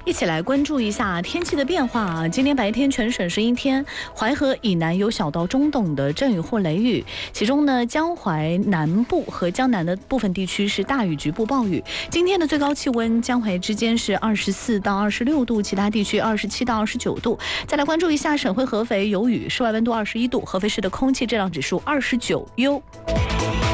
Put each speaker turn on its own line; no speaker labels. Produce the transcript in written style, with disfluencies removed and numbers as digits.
一起来关注一下天气的变化啊！今天白天全省是阴天，淮河以南有小到中等的阵雨或雷雨，其中呢，江淮南部和江南的部分地区是大雨局部暴雨。今天的最高气温，江淮之间是24到26度，其他地区27到29度。再来关注一下省会合肥有雨，室外温度21度，合肥市的空气质量指数29优。